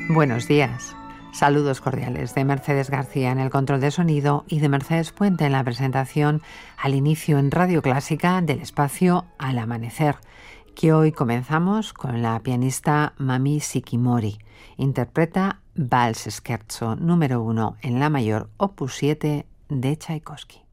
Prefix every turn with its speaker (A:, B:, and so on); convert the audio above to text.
A: Buenos días. Saludos cordiales de Mercedes García en el control de sonido y de Mercedes Puente en la presentación al inicio en Radio Clásica del espacio Al Amanecer, que hoy comenzamos con la pianista Mami Shikimori. Interpreta Vals Scherzo número 1 en la mayor, opus 7 de Tchaikovsky.